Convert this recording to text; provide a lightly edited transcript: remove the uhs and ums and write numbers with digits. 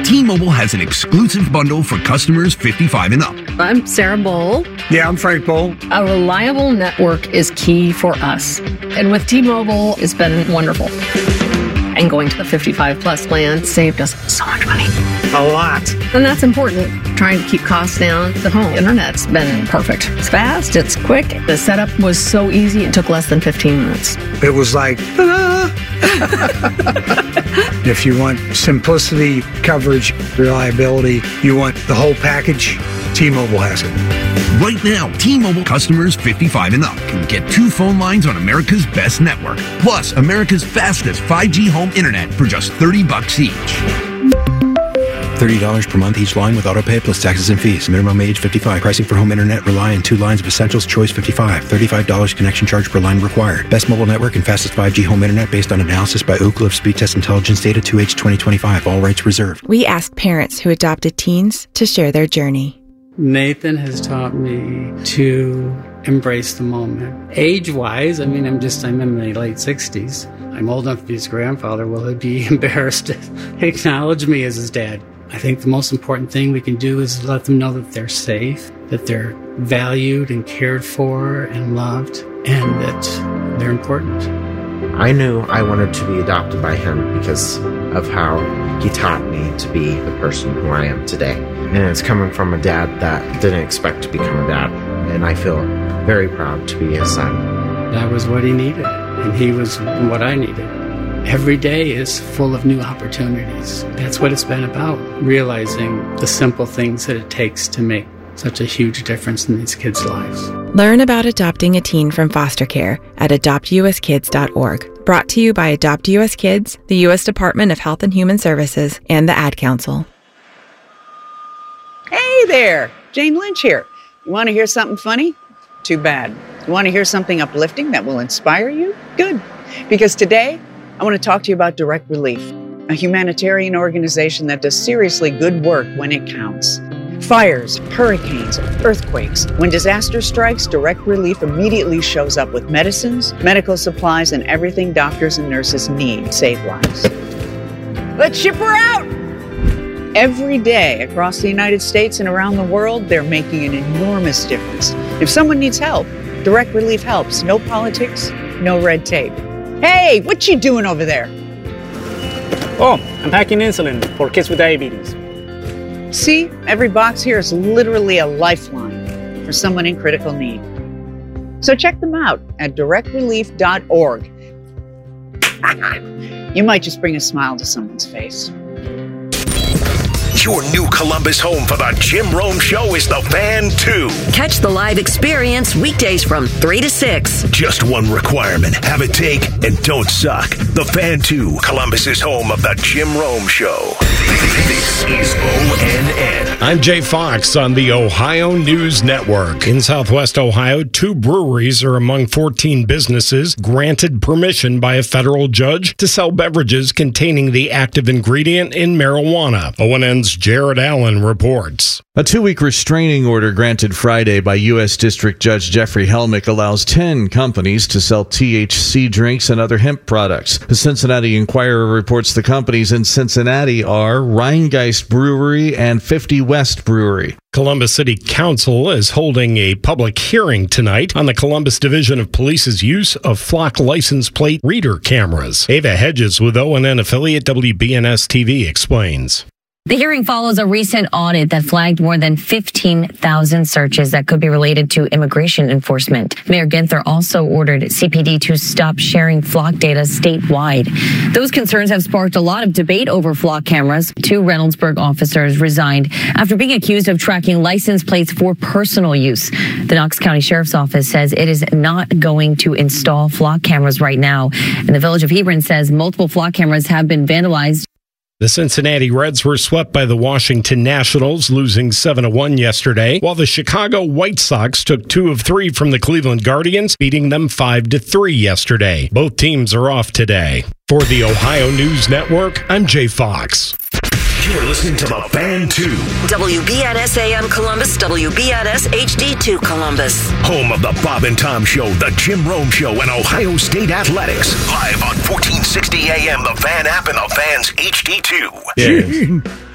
T-Mobile has an exclusive bundle for customers 55 and up. I'm Sarah Bowl. Yeah, I'm Frank Bowl. A reliable network is key for us. And with T-Mobile, it's been wonderful. And going to the 55 plus plan saved us so much money. A lot. And that's important. Trying to keep costs down. The home internet's been perfect. It's fast, it's quick. The setup was so easy, it took less than 15 minutes. It was like, ta-da! If you want simplicity, coverage, reliability, you want the whole package, T-Mobile has it. Right now, T-Mobile customers 55 and up can get 2 phone lines on America's best network, plus America's fastest 5G home internet for just $30 each. $30 per month each line with autopay plus taxes and fees. Minimum age 55. Pricing for home internet rely on 2 lines of Essentials Choice 55. $35 connection charge per line required. Best mobile network and fastest 5G home internet based on analysis by Oak Cliff Speed Test Intelligence Data 2H 2025. All rights reserved. We asked parents who adopted teens to share their journey. Nathan has taught me to embrace the moment. Age-wise, I'm in my late 60s. I'm old enough to be his grandfather. Will he be embarrassed to acknowledge me as his dad? I think the most important thing we can do is let them know that they're safe, that they're valued and cared for and loved, and that they're important. I knew I wanted to be adopted by him because of how he taught me to be the person who I am today. And it's coming from a dad that didn't expect to become a dad. And I feel very proud to be his son. That was what he needed, and he was what I needed. Every day is full of new opportunities. That's what it's been about, realizing the simple things that it takes to make such a huge difference in these kids' lives. Learn about adopting a teen from foster care at adoptuskids.org. Brought to you by Adopt U.S. Kids, the U.S. Department of Health and Human Services, and the Ad Council. Hey there, Jane Lynch here. You want to hear something funny? Too bad. You want to hear something uplifting that will inspire you? Good. Because today, I want to talk to you about Direct Relief, a humanitarian organization that does seriously good work when it counts. Fires, hurricanes, earthquakes. When disaster strikes, Direct Relief immediately shows up with medicines, medical supplies, and everything doctors and nurses need to save lives. Let's ship her out! Every day across the United States and around the world, they're making an enormous difference. If someone needs help, Direct Relief helps. No politics, no red tape. Hey, what you doing over there? Oh, I'm packing insulin for kids with diabetes. See, every box here is literally a lifeline for someone in critical need. So check them out at directrelief.org. You might just bring a smile to someone's face. Your new Columbus home for the Jim Rome Show is the Fan 2. Catch the live experience weekdays from 3 to 6. Just one requirement. Have a take and don't suck. The Fan 2, Columbus's home of the Jim Rome Show. This is ONN. I'm Jay Fox on the Ohio News Network. In Southwest Ohio, 2 breweries are among 14 businesses granted permission by a federal judge to sell beverages containing the active ingredient in marijuana. ONN's Jared Allen reports. A 2-week restraining order granted Friday by U.S. District Judge Jeffrey Helmick allows 10 companies to sell THC drinks and other hemp products. The Cincinnati Enquirer reports the companies in Cincinnati are Rheingeist Brewery and 50 West Brewery. Columbus City Council is holding a public hearing tonight on the Columbus Division of Police's use of flock license plate reader cameras. Ava Hedges with ONN affiliate WBNS TV explains. The hearing follows a recent audit that flagged more than 15,000 searches that could be related to immigration enforcement. Mayor Ginther also ordered CPD to stop sharing flock data statewide. Those concerns have sparked a lot of debate over flock cameras. 2 Reynoldsburg officers resigned after being accused of tracking license plates for personal use. The Knox County Sheriff's Office says it is not going to install flock cameras right now. And the Village of Hebron says multiple flock cameras have been vandalized. The Cincinnati Reds were swept by the Washington Nationals, losing 7-1 yesterday, while the Chicago White Sox took 2 of 3 from the Cleveland Guardians, beating them 5-3 yesterday. Both teams are off today. For the Ohio News Network, I'm Jay Fox. You're listening to the Fan 2. WBNS AM Columbus, WBNS HD2 Columbus. Home of the Bob and Tom Show, the Jim Rome Show, and Ohio State Athletics. Live on 1460 AM, the Fan app, and the Fan's HD2. Yeah.